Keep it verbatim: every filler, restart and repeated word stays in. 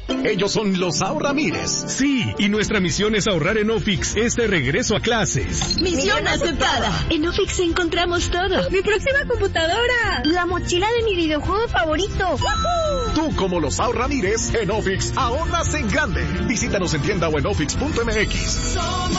Ellos son los Ahorramires. Sí, y nuestra misión es ahorrar en Ofix este regreso a clases. Misión aceptada. En Ofix encontramos todo. Mi próxima computadora. La mochila de mi videojuego favorito. ¡Wahoo! Tú, como los Ahorramires, en Ofix ahorras en grande. Visítanos en tienda o en ofix punto m x.